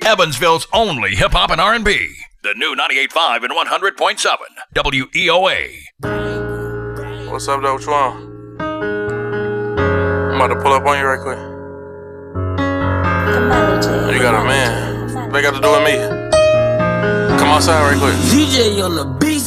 Evansville's only hip-hop and R&B. The new 98.5 and 100.7 WEOA. What's up, though? What you on? I'm about to pull up on you right quick. You got a man. What they got to do with me? Come outside right quick. DJ on the beat.